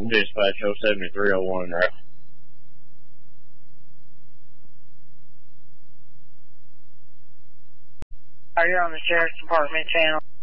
Dispatch 07301 route. You're on the Sheriff's Department channel.